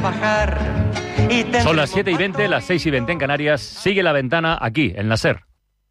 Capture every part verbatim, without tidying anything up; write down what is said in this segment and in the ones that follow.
fajar. Y Son las siete y veinte, las seis y veinte en Canarias. Sigue La Ventana aquí, en la SER.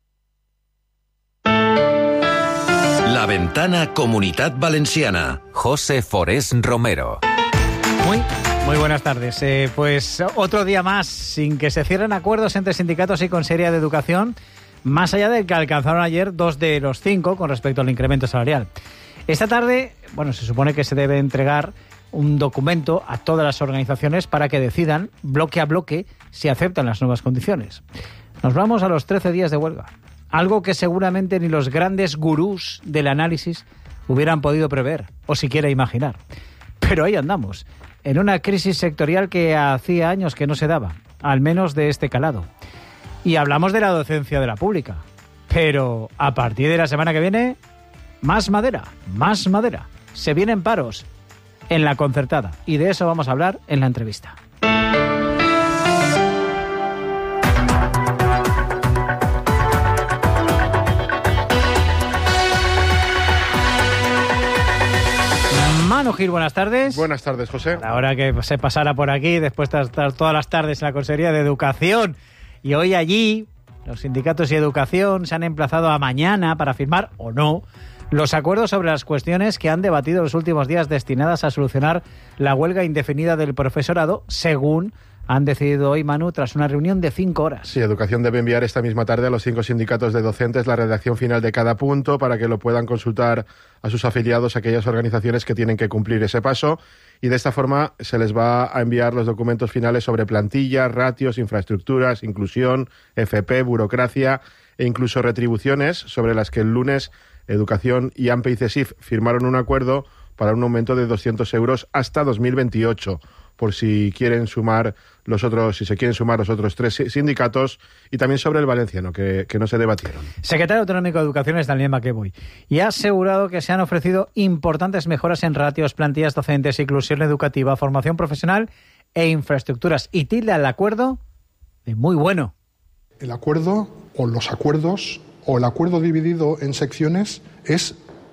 La Ventana Comunitat Valenciana. José Forés Romero. Muy, muy buenas tardes. Eh, pues otro día más sin que se cierren acuerdos entre sindicatos y Consellería de Educación, más allá del que alcanzaron ayer dos de los cinco con respecto al incremento salarial. Esta tarde, bueno, se supone que se debe entregar un documento a todas las organizaciones para que decidan, bloque a bloque, si aceptan las nuevas condiciones. Nos vamos a los trece días de huelga. Algo que seguramente ni los grandes gurús del análisis hubieran podido prever o siquiera imaginar. Pero ahí andamos, en una crisis sectorial que hacía años que no se daba, al menos de este calado. Y hablamos de la docencia de la pública. Pero a partir de la semana que viene, más madera, más madera. Se vienen paros en la concertada. Y de eso vamos a hablar en la entrevista. Manu Gil, buenas tardes. Buenas tardes, José. Ahora que se pasara por aquí, después de estar todas las tardes en la Consejería de Educación, y hoy allí los sindicatos y Educación se han emplazado a mañana para firmar, o no, los acuerdos sobre las cuestiones que han debatido los últimos días destinadas a solucionar la huelga indefinida del profesorado, según han decidido hoy, Manu, tras una reunión de cinco horas. Sí, Educación debe enviar esta misma tarde a los cinco sindicatos de docentes la redacción final de cada punto para que lo puedan consultar a sus afiliados, a aquellas organizaciones que tienen que cumplir ese paso, y de esta forma se les va a enviar los documentos finales sobre plantilla, ratios, infraestructuras, inclusión, F P, burocracia e incluso retribuciones, sobre las que el lunes Educación y AMPE y CESIF firmaron un acuerdo para un aumento de doscientos euros hasta dos mil veintiocho, por si quieren sumar los otros, si se quieren sumar los otros tres sindicatos, y también sobre el valenciano, que, que no se debatieron. Secretario Autonómico de Educación es Daniel Maqueboy, y ha asegurado que se han ofrecido importantes mejoras en ratios, plantillas docentes, inclusión educativa, formación profesional e infraestructuras, y tilda el acuerdo de muy bueno. El acuerdo, o los acuerdos, o el acuerdo dividido en secciones es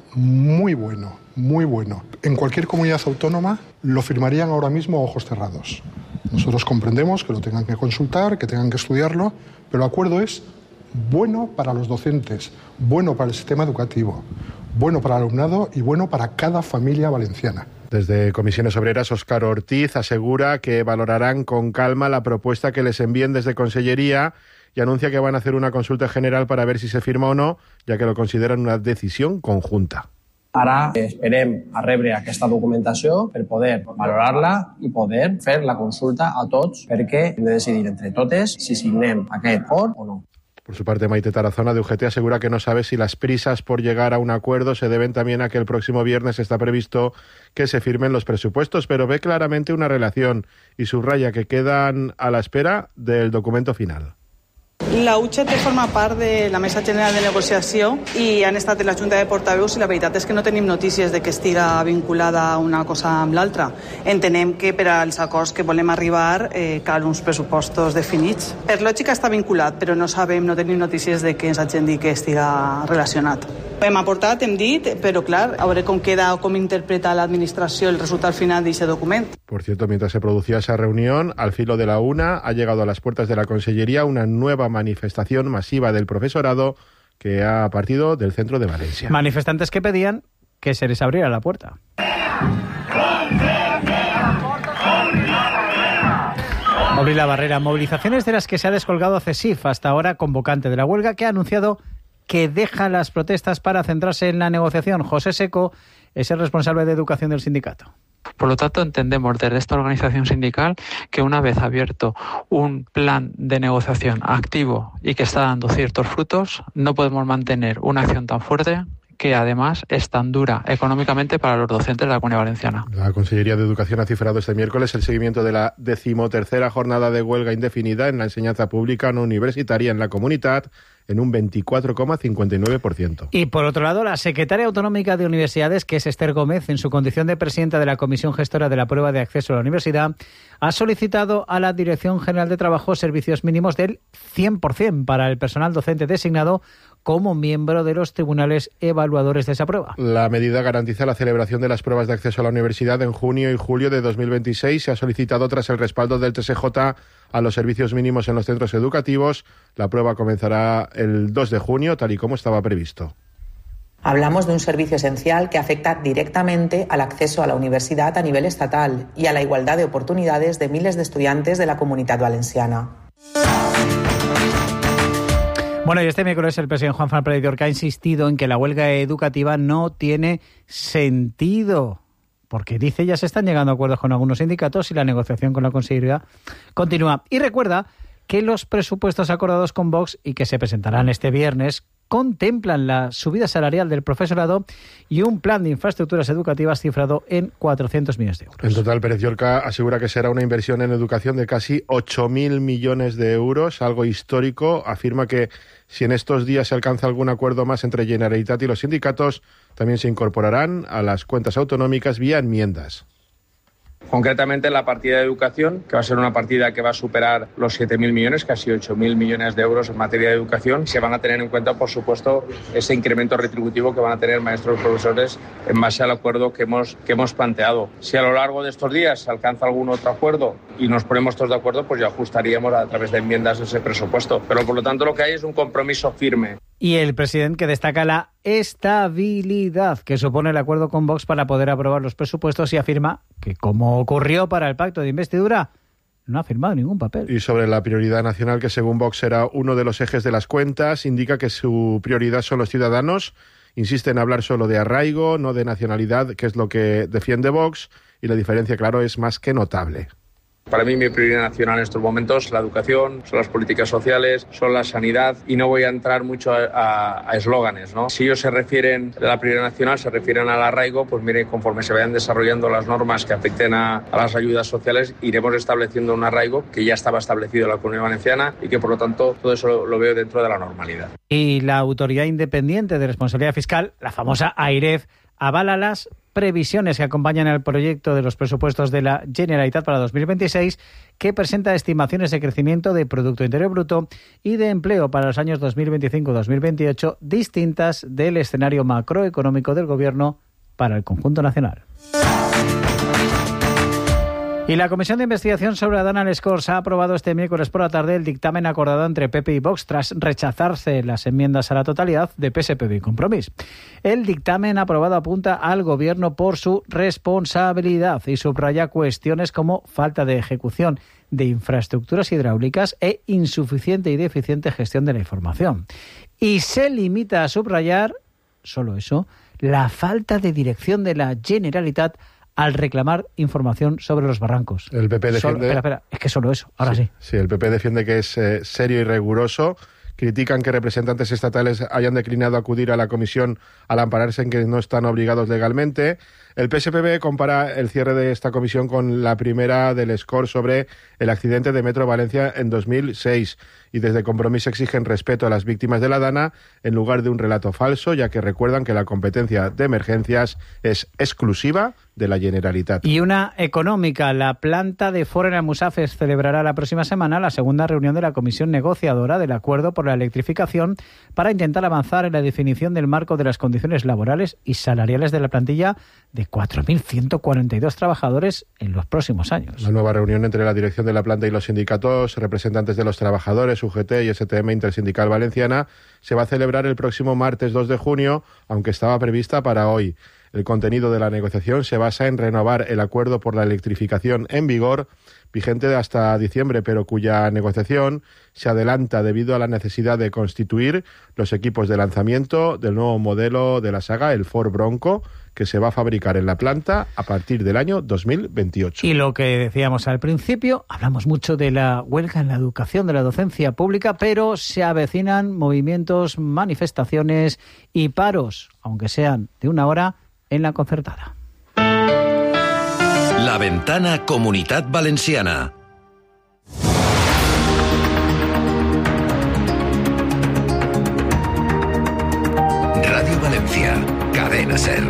muy bueno, muy bueno. En cualquier comunidad autónoma lo firmarían ahora mismo a ojos cerrados. Nosotros comprendemos que lo tengan que consultar, que tengan que estudiarlo, pero el acuerdo es bueno para los docentes, bueno para el sistema educativo, bueno para el alumnado y bueno para cada familia valenciana. Desde Comisiones Obreras, Óscar Ortiz asegura que valorarán con calma la propuesta que les envíen desde Consellería y anuncia que van a hacer una consulta general para ver si se firma o no, ya que lo consideran una decisión conjunta. Ara esperem a rebre aquesta documentació per poder valorar-la i poder fer la consulta a tots perquè hem de decidir entre totes si signem aquest acord o no. Por su parte, Maite Tarazona de U G T asegura que no sabe si las prisas por llegar a un acuerdo se deben también a que el próximo viernes está previsto que se firmen los presupuestos, pero ve claramente una relación y subraya que quedan a la espera del documento final. La U G T forma part de la Mesa General de Negociació i han estat en la Junta de Portaveus i la veritat és que no tenim notícies de que estiga vinculada una cosa amb l'altra. Entenem que per als acords que volem arribar eh, cal uns pressupostos definits. Per lògica està vinculat, però no sabem, no tenim notícies de que ens hagin dit que estiga relacionat. Hem aportat, hem dit, però clar, a veure com queda o com interpreta l'administració el resultat final d'aquest document. Por cierto, mientras se producía esa reunión, al filo de la una, ha llegado a las puertas de la Consellería una nueva manifestación masiva del profesorado que ha partido del centro de Valencia. Manifestantes que pedían que se les abriera la puerta. Abrir la barrera. Movilizaciones de las que se ha descolgado CESIF, hasta ahora convocante de la huelga, que ha anunciado que deja las protestas para centrarse en la negociación. José Seco es el responsable de educación del sindicato. Por lo tanto, entendemos desde esta organización sindical que una vez abierto un plan de negociación activo y que está dando ciertos frutos, no podemos mantener una acción tan fuerte que además es tan dura económicamente para los docentes de la Comunidad Valenciana. La Consellería de Educación ha cifrado este miércoles el seguimiento de la decimotercera jornada de huelga indefinida en la enseñanza pública no universitaria en la Comunitat, en un veinticuatro coma cincuenta y nueve por ciento. Y por otro lado, la secretaria autonómica de Universidades, que es Esther Gómez, en su condición de presidenta de la Comisión Gestora de la Prueba de Acceso a la Universidad, ha solicitado a la Dirección General de Trabajo servicios mínimos del cien por ciento para el personal docente designado como miembro de los tribunales evaluadores de esa prueba. La medida garantiza la celebración de las pruebas de acceso a la universidad en junio y julio de dos mil veintiséis. Se ha solicitado tras el respaldo del T S J a los servicios mínimos en los centros educativos. La prueba comenzará el dos de junio, tal y como estaba previsto. Hablamos de un servicio esencial que afecta directamente al acceso a la universidad a nivel estatal y a la igualdad de oportunidades de miles de estudiantes de la Comunitat Valenciana. Bueno, y este miércoles el presidente Juan Fran Pérez de Orca ha insistido en que la huelga educativa no tiene sentido, porque dice ya se están llegando a acuerdos con algunos sindicatos y la negociación con la Consellería continúa. Y recuerda que los presupuestos acordados con Vox y que se presentarán este viernes contemplan la subida salarial del profesorado y un plan de infraestructuras educativas cifrado en cuatrocientos millones de euros. En total, Pérez de Orca asegura que será una inversión en educación de casi ocho mil millones de euros, algo histórico. Afirma que si en estos días se alcanza algún acuerdo más entre Generalitat y los sindicatos, también se incorporarán a las cuentas autonómicas vía enmiendas. Concretamente la partida de educación, que va a ser una partida que va a superar los siete mil millones, casi ocho mil millones de euros en materia de educación. Se van a tener en cuenta, por supuesto, ese incremento retributivo que van a tener maestros y profesores en base al acuerdo que hemos, que hemos planteado. Si a lo largo de estos días se alcanza algún otro acuerdo y nos ponemos todos de acuerdo, pues ya ajustaríamos a través de enmiendas ese presupuesto. Pero por lo tanto lo que hay es un compromiso firme. Y el presidente que destaca la estabilidad que supone el acuerdo con Vox para poder aprobar los presupuestos y afirma que, como ocurrió para el pacto de investidura, no ha firmado ningún papel. Y sobre la prioridad nacional, que según Vox será uno de los ejes de las cuentas, indica que su prioridad son los ciudadanos. Insiste en hablar solo de arraigo, no de nacionalidad, que es lo que defiende Vox, y la diferencia, claro, es más que notable. Para mí mi prioridad nacional en estos momentos es la educación, son las políticas sociales, son la sanidad y no voy a entrar mucho a eslóganes, ¿no? Si ellos se refieren a la prioridad nacional, se refieren al arraigo, pues mire, conforme se vayan desarrollando las normas que afecten a, a las ayudas sociales, iremos estableciendo un arraigo que ya estaba establecido en la Comunidad Valenciana y que por lo tanto todo eso lo, lo veo dentro de la normalidad. Y la Autoridad Independiente de Responsabilidad Fiscal, la famosa AIREF, avala las previsiones que acompañan al proyecto de los presupuestos de la Generalitat para dos mil veintiséis, que presenta estimaciones de crecimiento de Producto Interior Bruto y de empleo para los años dos mil veinticinco a dos mil veintiocho, distintas del escenario macroeconómico del Gobierno para el conjunto nacional. Y la Comisión de Investigación sobre Adana Lescors ha aprobado este miércoles por la tarde el dictamen acordado entre P P y Vox tras rechazarse las enmiendas a la totalidad de P S P B y Compromís. El dictamen aprobado apunta al Gobierno por su responsabilidad y subraya cuestiones como falta de ejecución de infraestructuras hidráulicas e insuficiente y deficiente gestión de la información. Y se limita a subrayar, solo eso, la falta de dirección de la Generalitat al reclamar información sobre los barrancos. El P P defiende... Solo, espera, espera, es que solo eso, ahora sí. Sí, sí el P P defiende que es eh, serio y riguroso. Critican que representantes estatales hayan declinado acudir a la comisión al ampararse en que no están obligados legalmente. El P S P B compara el cierre de esta comisión con la primera del Score sobre el accidente de Metro Valencia en dos mil seis y desde Compromís exigen respeto a las víctimas de la Dana en lugar de un relato falso, ya que recuerdan que la competencia de emergencias es exclusiva de la Generalitat. Y una económica. La planta de Ford en Musafes celebrará la próxima semana la segunda reunión de la comisión negociadora del acuerdo por la electrificación para intentar avanzar en la definición del marco de las condiciones laborales y salariales de la plantilla de cuatro mil ciento cuarenta y dos trabajadores en los próximos años. La nueva reunión entre la dirección de la planta y los sindicatos, representantes de los trabajadores, U G T y S T M Intersindical Valenciana, se va a celebrar el próximo martes dos de junio, aunque estaba prevista para hoy. El contenido de la negociación se basa en renovar el acuerdo por la electrificación en vigor, vigente hasta diciembre, pero cuya negociación se adelanta debido a la necesidad de constituir los equipos de lanzamiento del nuevo modelo de la saga, el Ford Bronco, que se va a fabricar en la planta a partir del año dos mil veintiocho. Y lo que decíamos al principio, hablamos mucho de la huelga en la educación, de la docencia pública, pero se avecinan movimientos, manifestaciones y paros, aunque sean de una hora, en la concertada. La Ventana Comunitat Valenciana. Valencia. Cadena SER.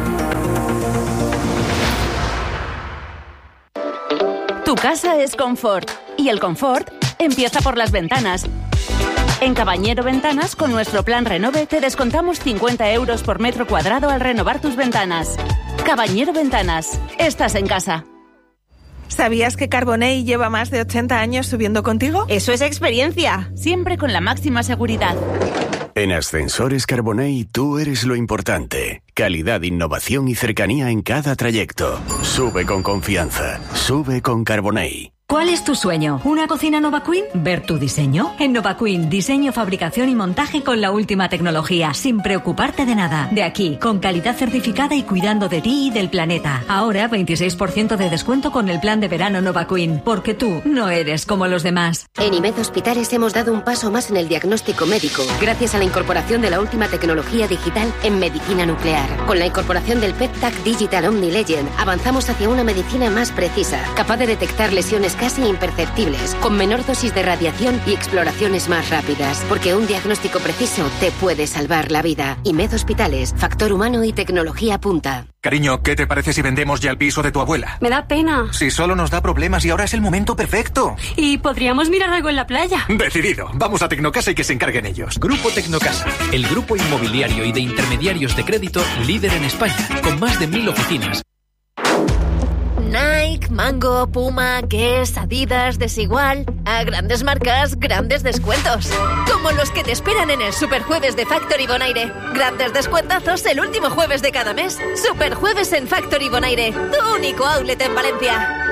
Tu casa es confort y el confort empieza por las ventanas. En Cabañero Ventanas, con nuestro plan Renove, te descontamos cincuenta euros por metro cuadrado al renovar tus ventanas. Cabañero Ventanas, estás en casa. ¿Sabías que Carbonell lleva más de ochenta años subiendo contigo? Eso es experiencia, siempre con la máxima seguridad. En Ascensores Carbonell tú eres lo importante. Calidad, innovación y cercanía en cada trayecto. Sube con confianza. Sube con Carbonell. ¿Cuál es tu sueño? ¿Una cocina Nova Queen? ¿Ver tu diseño? En Nova Queen, diseño, fabricación y montaje con la última tecnología, sin preocuparte de nada. De aquí, con calidad certificada y cuidando de ti y del planeta. Ahora, veintiséis por ciento de descuento con el plan de verano Nova Queen, porque tú no eres como los demás. En I M E D Hospitales hemos dado un paso más en el diagnóstico médico, gracias a la incorporación de la última tecnología digital en medicina nuclear. Con la incorporación del P E T TAC Digital Omni Legend, avanzamos hacia una medicina más precisa, capaz de detectar lesiones casi imperceptibles, con menor dosis de radiación y exploraciones más rápidas, porque un diagnóstico preciso te puede salvar la vida. I M E D Hospitales, factor humano y tecnología punta. Cariño, ¿qué te parece si vendemos ya el piso de tu abuela? Me da pena. Si solo nos da problemas y ahora es el momento perfecto. Y podríamos mirar algo en la playa. Decidido. Vamos a Tecnocasa y que se encarguen ellos. Grupo Tecnocasa, el grupo inmobiliario y de intermediarios de crédito líder en España, con más de mil oficinas. Nike, Mango, Puma, Guess, Adidas, Desigual. A grandes marcas, grandes descuentos. Como los que te esperan en el Superjueves de Factory Bonaire. Grandes descuentazos el último jueves de cada mes. Superjueves en Factory Bonaire, tu único outlet en Valencia.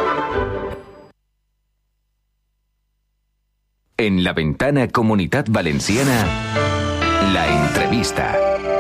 En la ventana Comunitat Valenciana, la entrevista.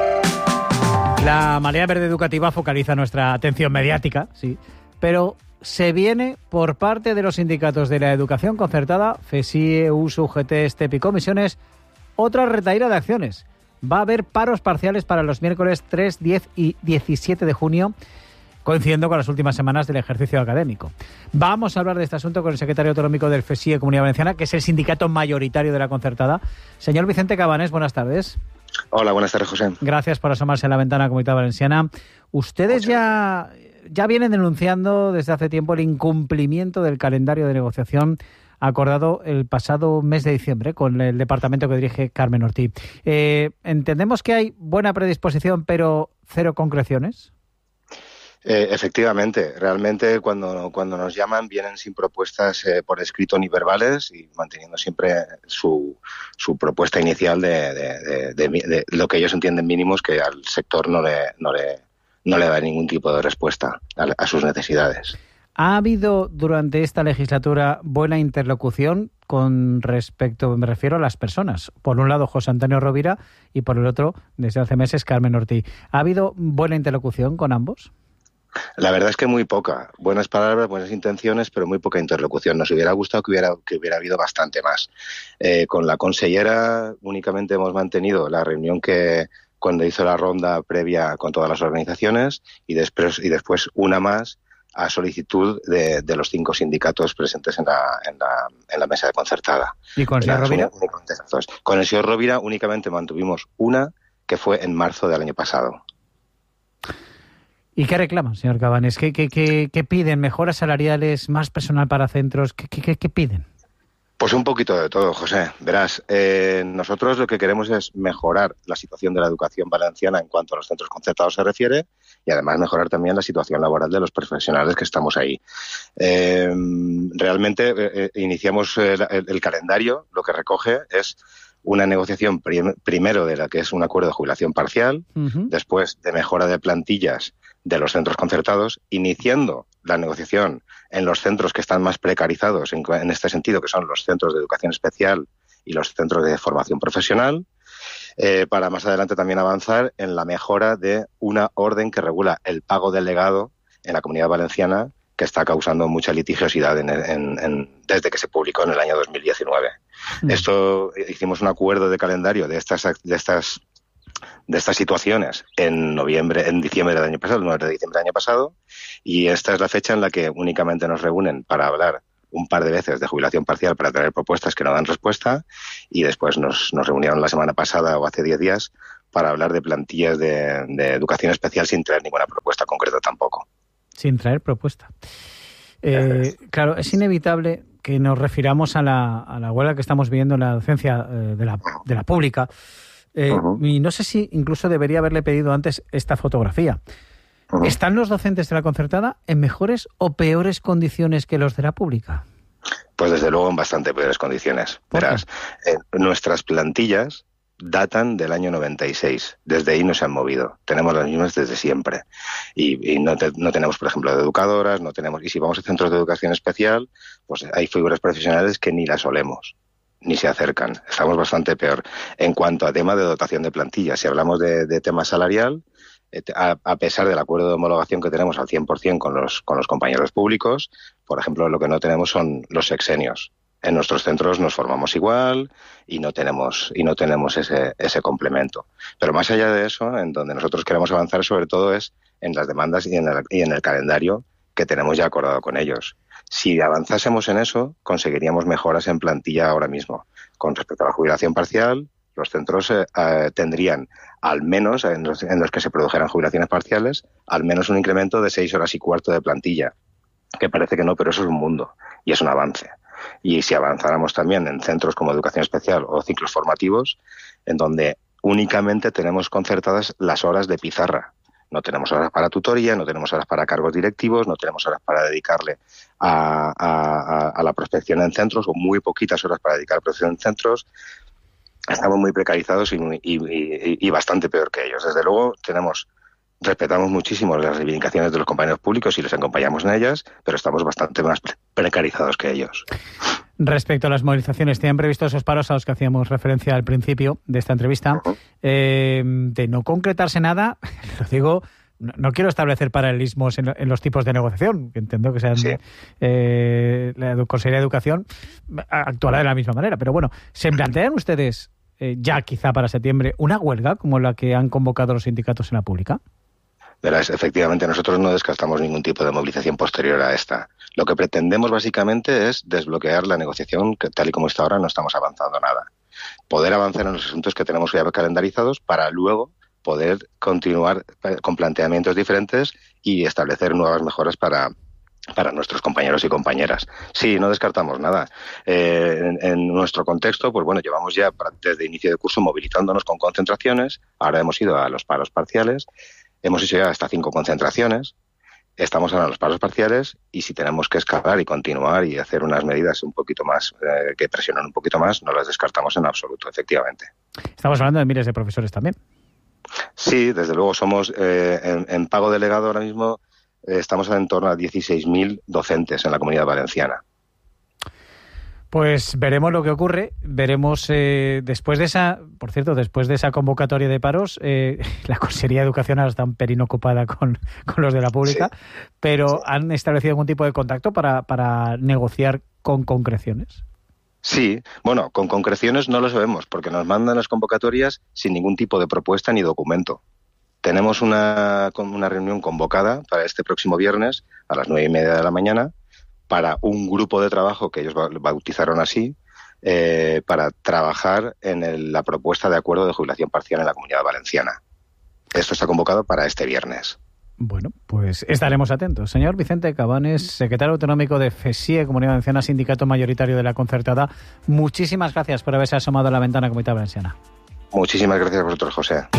La marea verde educativa focaliza nuestra atención mediática, sí, pero se viene por parte de los sindicatos de la educación concertada, FESIE, U S, U G T, STEP y comisiones, otra retahíla de acciones. Va a haber paros parciales para los miércoles tres, diez y diecisiete de junio, coincidiendo con las últimas semanas del ejercicio académico. Vamos a hablar de este asunto con el secretario autonómico del FESIE Comunidad Valenciana, que es el sindicato mayoritario de la concertada. Señor Vicente Cabanés, buenas tardes. Hola, buenas tardes, José. Gracias por asomarse a la ventana Comunidad Valenciana. Ustedes ya, ya vienen denunciando desde hace tiempo el incumplimiento del calendario de negociación acordado el pasado mes de diciembre con el departamento que dirige Carmen Ortiz. Eh, entendemos que hay buena predisposición, pero cero concreciones. Eh, efectivamente, realmente cuando, cuando nos llaman vienen sin propuestas eh, por escrito ni verbales y manteniendo siempre su, su propuesta inicial de, de, de, de, de lo que ellos entienden mínimos, que al sector no le, no le, no le da ningún tipo de respuesta a, a sus necesidades. ¿Ha habido durante esta legislatura buena interlocución con respecto, me refiero a las personas? Por un lado, José Antonio Rovira y por el otro, desde hace meses, Carmen Ortiz. ¿Ha habido buena interlocución con ambos? La verdad es que muy poca. Buenas palabras, buenas intenciones, pero muy poca interlocución. Nos hubiera gustado que hubiera, que hubiera habido bastante más. Eh, con la consellera únicamente hemos mantenido la reunión que cuando hizo la ronda previa con todas las organizaciones y después, y después una más a solicitud de, de los cinco sindicatos presentes en la, en la, en la mesa de concertada. ¿Y con el señor Rovira? Con el señor Rovira únicamente mantuvimos una, que fue en marzo del año pasado. ¿Y qué reclaman, señor Cabanés? ¿Qué, qué, qué, qué piden? ¿Mejoras salariales? ¿Más personal para centros? ¿Qué, qué, qué piden? Pues un poquito de todo, José. Verás, eh, nosotros lo que queremos es mejorar la situación de la educación valenciana en cuanto a los centros concertados se refiere y además mejorar también la situación laboral de los profesionales que estamos ahí. Eh, realmente eh, iniciamos el, el, el calendario, lo que recoge es una negociación prim- primero de la que es un acuerdo de jubilación parcial, uh-huh. después de mejora de plantillas de los centros concertados, iniciando la negociación en los centros que están más precarizados en, en este sentido, que son los centros de educación especial y los centros de formación profesional, eh, para más adelante también avanzar en la mejora de una orden que regula el pago delegado en la Comunidad Valenciana, que está causando mucha litigiosidad en, en, en, desde que se publicó en el año dos mil diecinueve. Mm. Esto, hicimos un acuerdo de calendario de estas de estas de estas situaciones en noviembre, en diciembre del año pasado, el nueve de diciembre del año pasado, y esta es la fecha en la que únicamente nos reúnen para hablar un par de veces de jubilación parcial para traer propuestas que no dan respuesta, y después nos, nos reunieron la semana pasada o hace diez días para hablar de plantillas de, de educación especial sin traer ninguna propuesta concreta tampoco. Sin traer propuesta. Eh, claro, es inevitable que nos refiramos a la, a la huelga que estamos viviendo en la docencia eh, de, la, de la pública. Eh, uh-huh. Y no sé si incluso debería haberle pedido antes esta fotografía. Uh-huh. ¿Están los docentes de la concertada en mejores o peores condiciones que los de la pública? Pues desde luego en bastante peores condiciones. Verás, eh, nuestras plantillas datan del año noventa y seis. Desde ahí no se han movido. Tenemos las mismas desde siempre. Y, y no, te, no tenemos, por ejemplo, de educadoras, no tenemos. Y si vamos a centros de educación especial, pues hay figuras profesionales que ni las olemos, ni se acercan. Estamos bastante peor. En cuanto a tema de dotación de plantillas, si hablamos de, de tema salarial, a, a pesar del acuerdo de homologación que tenemos al cien por ciento con los, con los compañeros públicos, por ejemplo, lo que no tenemos son los sexenios. En nuestros centros nos formamos igual y no tenemos y no tenemos ese ese complemento. Pero más allá de eso, en donde nosotros queremos avanzar sobre todo es en las demandas y en el, y en el calendario que tenemos ya acordado con ellos. Si avanzásemos en eso, conseguiríamos mejoras en plantilla ahora mismo. Con respecto a la jubilación parcial, los centros eh, eh, tendrían, al menos en los, en los que se produjeran jubilaciones parciales, al menos un incremento de seis horas y cuarto de plantilla. Que parece que no, pero eso es un mundo y es un avance. Y si avanzáramos también en centros como educación especial o ciclos formativos, en donde únicamente tenemos concertadas las horas de pizarra. No tenemos horas para tutoría, no tenemos horas para cargos directivos, no tenemos horas para dedicarle a, a, a la prospección en centros, o muy poquitas horas para dedicar a la prospección en centros. Estamos muy precarizados y, y, y, y bastante peor que ellos. Desde luego tenemos... Respetamos muchísimo las reivindicaciones de los compañeros públicos y les acompañamos en ellas, pero estamos bastante más precarizados que ellos. Respecto a las movilizaciones, ¿tienen previsto esos paros a los que hacíamos referencia al principio de esta entrevista? Uh-huh. Eh, de no concretarse nada, lo digo, no, no quiero establecer paralelismos en, en los tipos de negociación, que entiendo que sean... Sí. Eh, la Consejería de Educación actuará de la misma manera, pero bueno, ¿se plantean ustedes eh, ya quizá para septiembre una huelga como la que han convocado los sindicatos en la pública? Verás, efectivamente, nosotros no descartamos ningún tipo de movilización posterior a esta. Lo que pretendemos básicamente es desbloquear la negociación, que tal y como está ahora no estamos avanzando nada. Poder avanzar en los asuntos que tenemos ya calendarizados para luego poder continuar con planteamientos diferentes y establecer nuevas mejoras para, para nuestros compañeros y compañeras. Sí, no descartamos nada. Eh, en, en nuestro contexto, pues bueno, llevamos ya desde inicio de curso movilizándonos con concentraciones, ahora hemos ido a los paros parciales. Hemos hecho ya hasta cinco concentraciones, estamos ahora en los paros parciales y si tenemos que escalar y continuar y hacer unas medidas un poquito más, eh, que presionan un poquito más, no las descartamos en absoluto, efectivamente. Estamos hablando de miles de profesores también. Sí, desde luego somos, eh, en, en pago delegado ahora mismo, eh, estamos en torno a dieciséis mil docentes en la Comunidad Valenciana. Pues veremos lo que ocurre, veremos eh, después de esa, por cierto, después de esa convocatoria de paros, eh, la Consejería de Educación ahora está un pelín ocupada con, con los de la pública, sí. pero sí. ¿Han establecido algún tipo de contacto para, para negociar con concreciones? Sí, bueno, con concreciones no lo sabemos, porque nos mandan las convocatorias sin ningún tipo de propuesta ni documento. Tenemos una, una reunión convocada para este próximo viernes a las nueve y media de la mañana, para un grupo de trabajo que ellos bautizaron así, eh, para trabajar en el, la propuesta de acuerdo de jubilación parcial en la Comunidad Valenciana. Esto está convocado para este viernes. Bueno, pues estaremos atentos. Señor Vicente Cabanes, secretario autonómico de FESIE, Comunidad Valenciana, sindicato mayoritario de la concertada, muchísimas gracias por haberse asomado a la ventana Comunidad Valenciana. Muchísimas gracias a vosotros, José.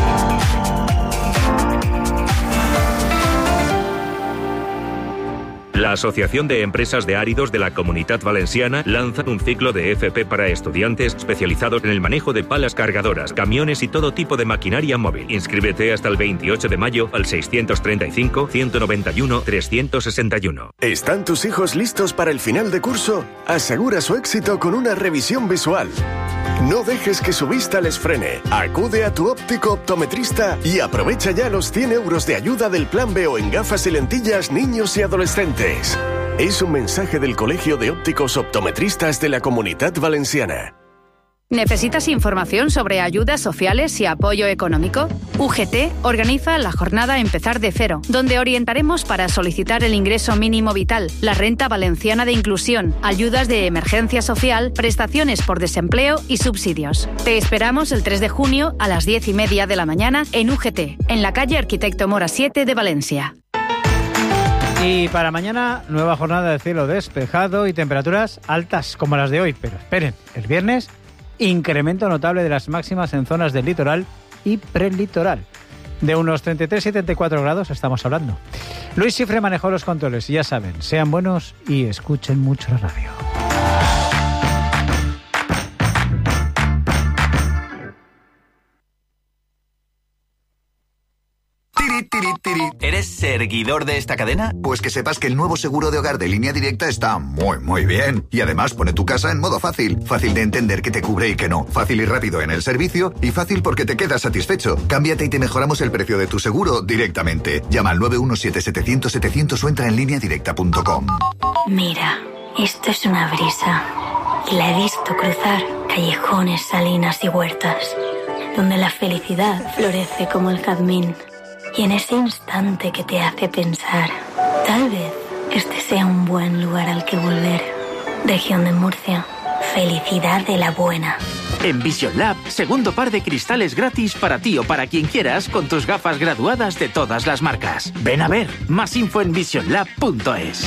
La Asociación de Empresas de Áridos de la Comunitat Valenciana lanza un ciclo de F P para estudiantes especializados en el manejo de palas cargadoras, camiones y todo tipo de maquinaria móvil. Inscríbete hasta el veintiocho de mayo al seiscientos treinta y cinco, ciento noventa y uno, trescientos sesenta y uno. ¿Están tus hijos listos para el final de curso? Asegura su éxito con una revisión visual. No dejes que su vista les frene. Acude a tu óptico optometrista y aprovecha ya los cien euros de ayuda del Plan B O en gafas y lentillas niños y adolescentes. Es un mensaje del Colegio de Ópticos Optometristas de la Comunidad Valenciana. ¿Necesitas información sobre ayudas sociales y apoyo económico? U G T organiza la jornada Empezar de Cero, donde orientaremos para solicitar el ingreso mínimo vital, la renta valenciana de inclusión, ayudas de emergencia social, prestaciones por desempleo y subsidios. Te esperamos el tres de junio a las diez y media de la mañana en U G T, en la calle Arquitecto Mora siete de Valencia. Y para mañana, nueva jornada de cielo despejado y temperaturas altas como las de hoy. Pero esperen, el viernes, incremento notable de las máximas en zonas del litoral y prelitoral. De unos treinta y tres y treinta y cuatro grados estamos hablando. Luis Cifre manejó los controles y ya saben, sean buenos y escuchen mucho la radio. ¿Eres seguidor de esta cadena? Pues que sepas que el nuevo seguro de hogar de Línea Directa está muy, muy bien. Y además pone tu casa en modo fácil. Fácil de entender que te cubre y que no. Fácil y rápido en el servicio. Y fácil porque te quedas satisfecho. Cámbiate y te mejoramos el precio de tu seguro directamente. Llama al nueve uno siete siete cero cero siete cero cero o entra en línea directa punto com. Mira, esto es una brisa. Y la he visto cruzar callejones, salinas y huertas, donde la felicidad florece como el jazmín. Y en ese instante que te hace pensar, tal vez este sea un buen lugar al que volver. Región de Murcia, felicidad de la buena. En Vision Lab, segundo par de cristales gratis para ti o para quien quieras con tus gafas graduadas de todas las marcas. Ven a ver, más info en vision lab punto es.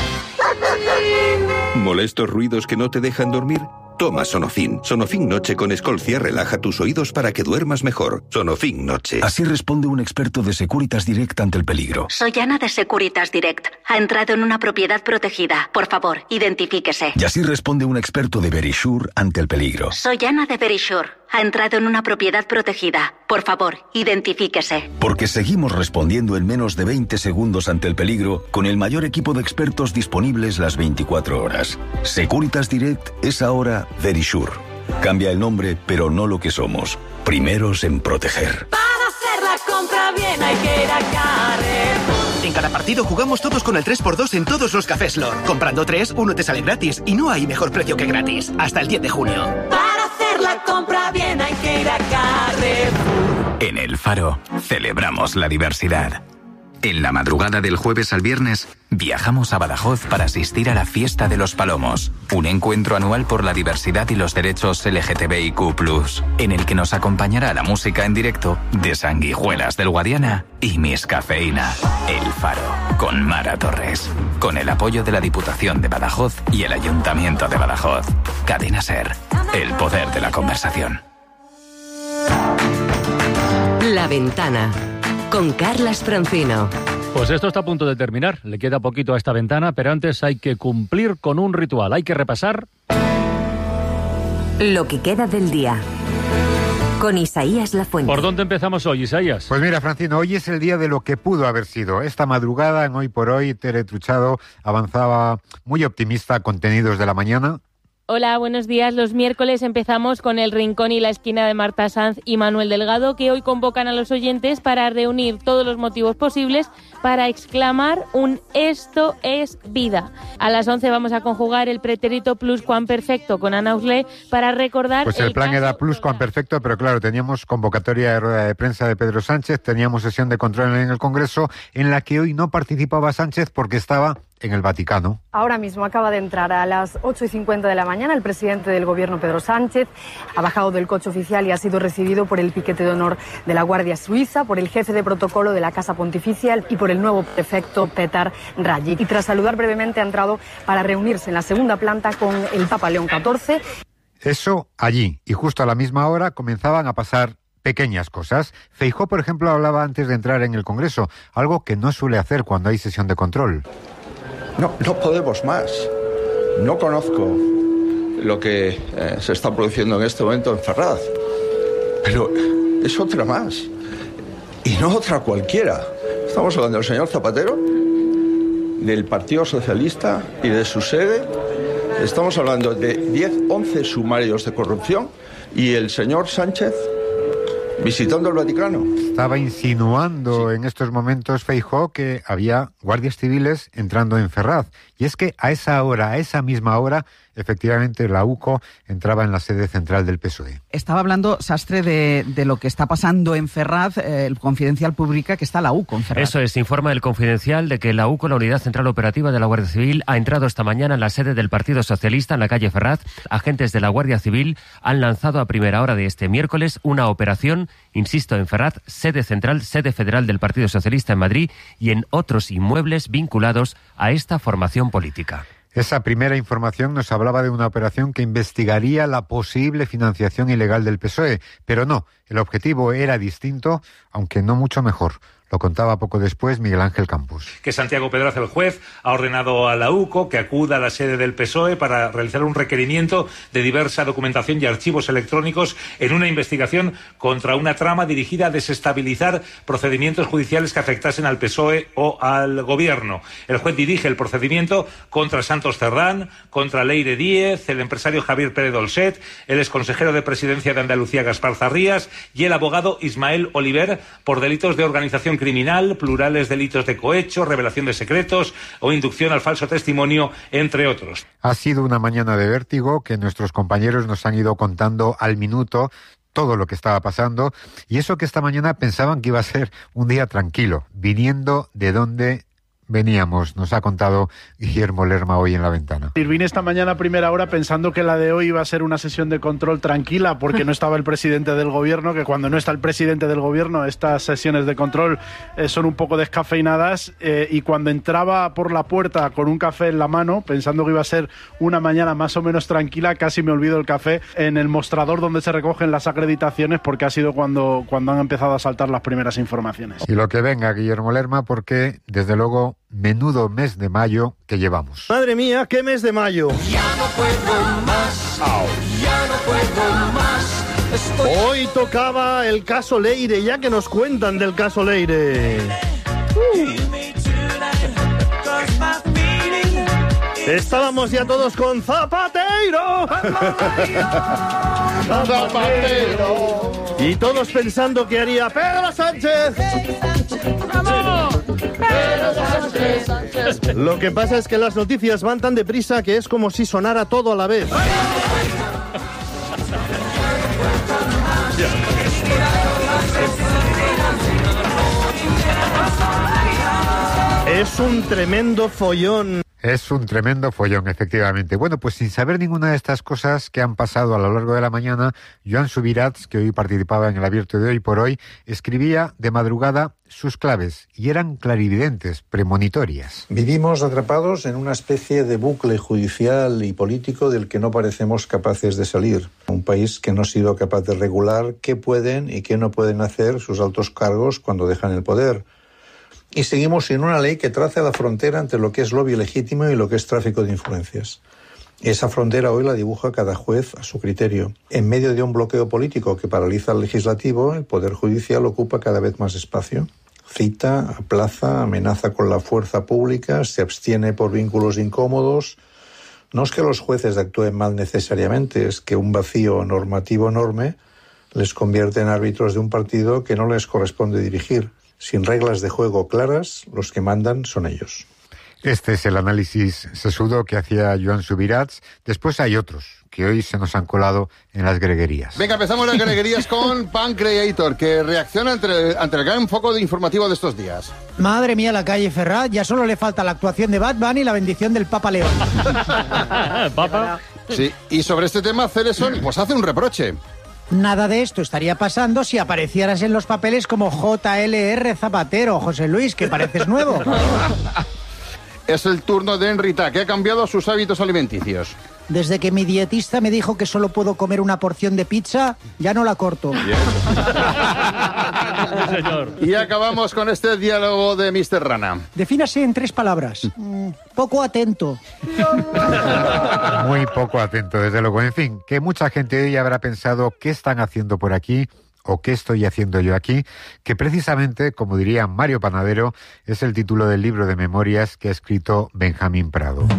¿Molestos ruidos que no te dejan dormir? Toma Sonofin. Sonofin Noche con Escolcia relaja tus oídos para que duermas mejor. Sonofin Noche. Así responde un experto de Securitas Direct ante el peligro. Soy Ana de Securitas Direct. Ha entrado en una propiedad protegida. Por favor, identifíquese. Y así responde un experto de Verisure ante el peligro. Soy Ana de Verisure. Ha entrado en una propiedad protegida. Por favor, identifíquese. Porque seguimos respondiendo en menos de veinte segundos ante el peligro con el mayor equipo de expertos disponibles las veinticuatro horas. Securitas Direct es ahora Verisure. Cambia el nombre, pero no lo que somos. Primeros en proteger. Para hacer la compra bien hay que ir a Carrefour. En cada partido jugamos todos con el tres por dos en todos los cafés Lord. Comprando tres, uno te sale gratis. Y no hay mejor precio que gratis. Hasta el diez de junio. Para hacer la compra bien hay que ir a Carrefour. En El Faro celebramos la diversidad. En la madrugada del jueves al viernes, viajamos a Badajoz para asistir a la Fiesta de los Palomos, un encuentro anual por la diversidad y los derechos L G T B I Q plus, en el que nos acompañará la música en directo de Sanguijuelas del Guadiana y Miss Cafeína. El Faro, con Mara Torres, con el apoyo de la Diputación de Badajoz y el Ayuntamiento de Badajoz. Cadena SER, el poder de la conversación. La Ventana, con Carlas Francino. Pues esto está a punto de terminar. Le queda poquito a esta ventana, pero antes hay que cumplir con un ritual. Hay que repasar lo que queda del día. Con Isaías Lafuente. ¿Por dónde empezamos hoy, Isaías? Pues mira, Francino, hoy es el día de lo que pudo haber sido. Esta madrugada, en Hoy por Hoy, Tere Truchado avanzaba muy optimista, contenidos de la mañana. Hola, buenos días. Los miércoles empezamos con El Rincón y la Esquina de Marta Sanz y Manuel Delgado, que hoy convocan a los oyentes para reunir todos los motivos posibles para exclamar un «Esto es vida». A las once vamos a conjugar el pretérito pluscuamperfecto con Ana Auslé para recordar... Pues el, el plan era pluscuamperfecto, pero claro, teníamos convocatoria de rueda de prensa de Pedro Sánchez, teníamos sesión de control en el Congreso, en la que hoy no participaba Sánchez porque estaba en el Vaticano. Ahora mismo acaba de entrar a las ocho y cincuenta de la mañana el presidente del Gobierno, Pedro Sánchez. Ha bajado del coche oficial y ha sido recibido por el piquete de honor de la Guardia Suiza, por el jefe de protocolo de la Casa Pontificia y por el nuevo prefecto Petar Raggi. Y tras saludar brevemente ha entrado para reunirse en la segunda planta con el Papa León catorce. Eso allí, y justo a la misma hora comenzaban a pasar pequeñas cosas. Feijóo, por ejemplo, hablaba antes de entrar en el Congreso, algo que no suele hacer cuando hay sesión de control. No, no podemos más. No conozco lo que eh, se está produciendo en este momento en Ferraz, pero es otra más, y no otra cualquiera. Estamos hablando del señor Zapatero, del Partido Socialista y de su sede. Estamos hablando de diez, once sumarios de corrupción y el señor Sánchez visitando el Vaticano. Estaba insinuando sí. en estos momentos Feijóo que había guardias civiles entrando en Ferraz. Y es que a esa hora, a esa misma hora, efectivamente la U C O entraba en la sede central del P S O E. Estaba hablando, Sastre, de, de lo que está pasando en Ferraz. Eh, el Confidencial publica que está la U C O en Ferraz. Eso es, informa el Confidencial de que la U C O, la Unidad Central Operativa de la Guardia Civil, ha entrado esta mañana en la sede del Partido Socialista en la calle Ferraz. Agentes de la Guardia Civil han lanzado a primera hora de este miércoles una operación, insisto, en Ferraz, sede central, sede federal del Partido Socialista en Madrid y en otros inmuebles vinculados a esta formación política. Esa primera información nos hablaba de una operación que investigaría la posible financiación ilegal del P S O E, pero no, el objetivo era distinto, aunque no mucho mejor. Lo contaba poco después Miguel Ángel Campos. Que Santiago Pedraz, el juez, ha ordenado a la U C O que acuda a la sede del P S O E para realizar un requerimiento de diversa documentación y archivos electrónicos en una investigación contra una trama dirigida a desestabilizar procedimientos judiciales que afectasen al P S O E o al Gobierno. El juez dirige el procedimiento contra Santos Cerdán, contra Leire Díez, el empresario Javier Pérez Dolcet, el exconsejero de Presidencia de Andalucía Gaspar Zarrías y el abogado Ismael Oliver por delitos de organización criminal, plurales delitos de cohecho, revelación de secretos o inducción al falso testimonio, entre otros. Ha sido una mañana de vértigo que nuestros compañeros nos han ido contando al minuto todo lo que estaba pasando, y eso que esta mañana pensaban que iba a ser un día tranquilo, viniendo de donde veníamos, nos ha contado Guillermo Lerma hoy en La Ventana. Vine esta mañana a primera hora pensando que la de hoy iba a ser una sesión de control tranquila porque no estaba el presidente del gobierno, que cuando no está el presidente del gobierno estas sesiones de control eh, son un poco descafeinadas, eh, y cuando entraba por la puerta con un café en la mano, pensando que iba a ser una mañana más o menos tranquila, casi me olvido el café en el mostrador donde se recogen las acreditaciones, porque ha sido cuando, cuando han empezado a saltar las primeras informaciones. Y lo que venga, Guillermo Lerma, porque desde luego menudo mes de mayo que llevamos. Madre mía, qué mes de mayo. Ya no puedo más, ya no puedo más. Estoy... Hoy tocaba el caso Leire, ya que nos cuentan del caso Leire. Uh. Estábamos ya todos con Zapatero. Zapatero. Y todos pensando que haría Pedro Sánchez. ¡Vamos! Pedro Sánchez, Sánchez. Lo que pasa es que las noticias van tan deprisa que es como si sonara todo a la vez. Es un tremendo follón. Es un tremendo follón, efectivamente. Bueno, pues sin saber ninguna de estas cosas que han pasado a lo largo de la mañana, Joan Subirats, que hoy participaba en el abierto de Hoy por Hoy, escribía de madrugada sus claves, y eran clarividentes, premonitorias. Vivimos atrapados en una especie de bucle judicial y político del que no parecemos capaces de salir. Un país que no ha sido capaz de regular qué pueden y qué no pueden hacer sus altos cargos cuando dejan el poder. Y seguimos sin una ley que trace la frontera entre lo que es lobby legítimo y lo que es tráfico de influencias. Esa frontera hoy la dibuja cada juez a su criterio. En medio de un bloqueo político que paraliza al legislativo, el Poder Judicial ocupa cada vez más espacio. Cita, aplaza, amenaza con la fuerza pública, se abstiene por vínculos incómodos. No es que los jueces actúen mal necesariamente, es que un vacío normativo enorme les convierte en árbitros de un partido que no les corresponde dirigir. Sin reglas de juego claras, los que mandan son ellos. Este es el análisis sesudo que hacía Joan Subirats. Después hay otros que hoy se nos han colado en las greguerías. Venga, empezamos las greguerías con Pancreator, que reacciona ante el, ante el gran foco de informativo de estos días. Madre mía, la calle Ferraz, ya solo le falta la actuación de Batman y la bendición del Papa León. ¿Papa? Sí, y sobre este tema, Celeson pues hace un reproche. Nada de esto estaría pasando si aparecieras en los papeles como J L R Zapatero, José Luis, que pareces nuevo. Es el turno de Enrita, que ha cambiado sus hábitos alimenticios. Desde que mi dietista me dijo que solo puedo comer una porción de pizza, ya no la corto. Y acabamos con este diálogo de mister Rana. Defínase en tres palabras. Mm, poco atento. Muy poco atento, desde luego. En fin, que mucha gente hoy habrá pensado qué están haciendo por aquí o qué estoy haciendo yo aquí, que precisamente, como diría Mario Panadero, es el título del libro de memorias que ha escrito Benjamín Prado.